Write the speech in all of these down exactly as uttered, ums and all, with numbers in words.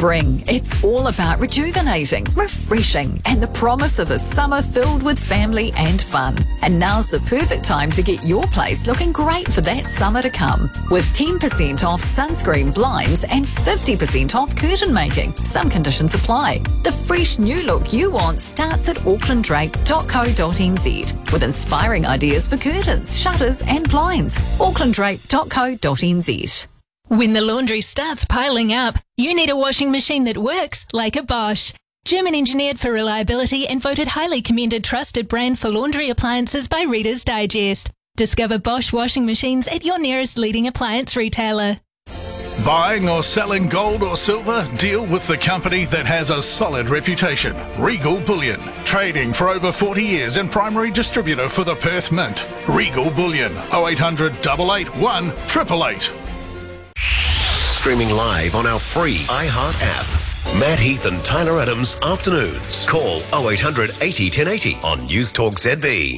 Spring, it's all about rejuvenating, refreshing, and the promise of a summer filled with family and fun. And now's the perfect time to get your place looking great for that summer to come. With ten percent off sunscreen, blinds, and fifty percent off curtain making. Some conditions apply. The fresh new look you want starts at auckland drape dot co dot n z with inspiring ideas for curtains, shutters, and blinds. auckland drape dot co dot n z. When the laundry starts piling up, you need a washing machine that works like a Bosch. German engineered for reliability and voted highly commended trusted brand for laundry appliances by Reader's Digest. Discover Bosch washing machines at your nearest leading appliance retailer. Buying or selling gold or silver? Deal with the company that has a solid reputation. Regal Bullion. Trading for over forty years and primary distributor for the Perth Mint. Regal Bullion. oh eight hundred, eight eight one, eight eight eight. Streaming live on our free iHeart app. Matt Heath and Tyler Adams Afternoons. Call oh eight hundred, eighty, ten eighty on News Talk Z B.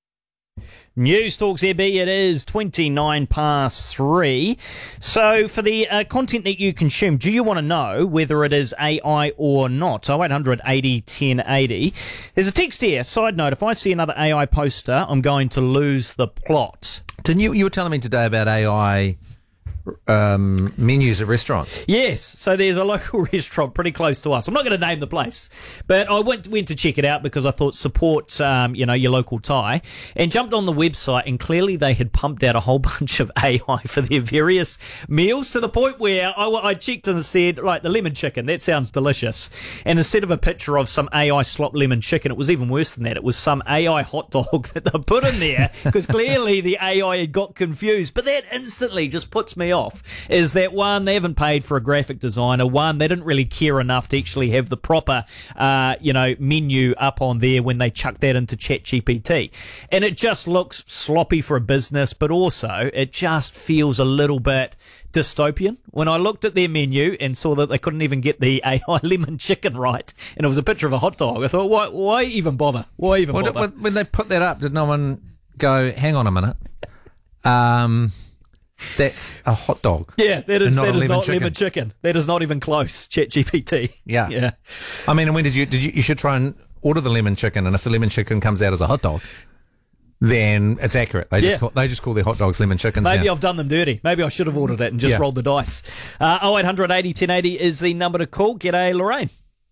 News Talk Z B, it is twenty-nine past three. So for the uh, content that you consume, do you want to know whether it is A I or not? oh eight hundred, eighty, ten eighty. There's a text here. Side note, if I see another A I poster, I'm going to lose the plot. Didn't you, you were telling me today about A I um, menus at restaurants? Yes, so there's a local restaurant pretty close to us. I'm not going to name the place, but I went went to check it out because I thought support, um, you know, your local Thai, and jumped on the website, and clearly they had pumped out a whole bunch of A I for their various meals to the point where I, I checked and said, right, the lemon chicken, that sounds delicious. And instead of a picture of some A I slop lemon chicken, it was even worse than that. It was some A I hot dog that they put in there because clearly the A I had got confused. But that instantly just puts me off, is that one, they haven't paid for a graphic designer, one, they didn't really care enough to actually have the proper, uh, you know, menu up on there when they chucked that into ChatGPT. And it just looks sloppy for a business, but also it just feels a little bit dystopian. When I looked at their menu and saw that they couldn't even get the A I lemon chicken right, and it was a picture of a hot dog, I thought, why, why even bother? Why even well, bother? When they put that up, did no one go, hang on a minute, um... that's a hot dog. Yeah, that is, that is not chicken. lemon chicken. That is not even close, ChatGPT. Yeah. Yeah. I mean, when did you, did you, you should try and order the lemon chicken, and if the lemon chicken comes out as a hot dog, then it's accurate. They just Yeah. call, they just call their hot dogs lemon chickens Maybe now. I've done them dirty. Maybe I should have ordered it and just Yeah. rolled the dice. Uh, oh eight hundred, eighty, ten eighty is the number to call. G'day, Lorraine.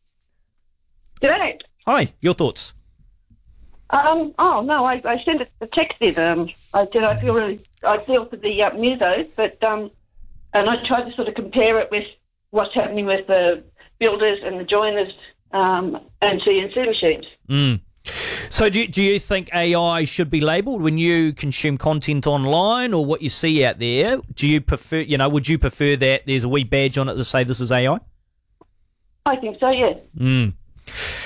G'day. Hi, your thoughts? Um, oh, no, I, I sent a text in. Um, I did. I feel really ideal for the uh, musos, but um, and I tried to sort of compare it with what's happening with the builders and the joiners um, and C N C machines. Mm. So do you, do you think A I should be labelled when you consume content online, or what you see out there? Do you prefer, you know, would you prefer that there's a wee badge on it to say this is A I? I think so, yeah. Mm.